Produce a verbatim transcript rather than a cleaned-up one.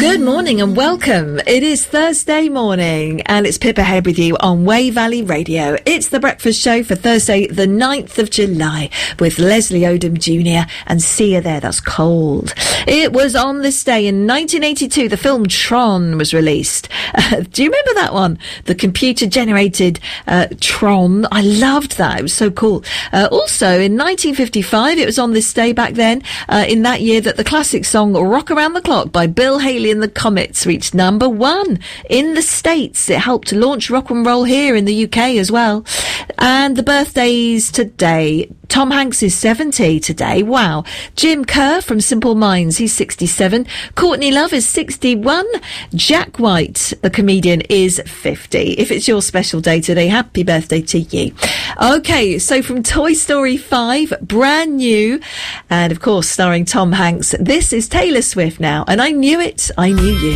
Good morning and welcome. It is Thursday morning and it's Pippa Head with you on Way Valley Radio. It's the breakfast show for Thursday the ninth of July with Leslie Odom Junior and See You There, That's Cold. It was on this day in nineteen eighty-two the film Tron was released. Uh, do you remember that one? The computer generated uh, Tron. I loved that. It was so cool. Uh, also in nineteen fifty-five it was on this day back then uh, in that year that the classic song Rock Around the Clock by Bill Haley and the Comets reached number one in the States. It helped to launch rock and roll here in the U K as well. And the birthdays today. Tom Hanks is seventy today. Wow. Jim Kerr from Simple Minds, he's sixty-seven. Courtney Love is sixty-one. Jack White, the comedian, is fifty. If it's your special day today, happy birthday to you. Okay, so from Toy Story five, brand new, and of course starring Tom Hanks, this is Taylor Swift now. And I knew it, I knew you.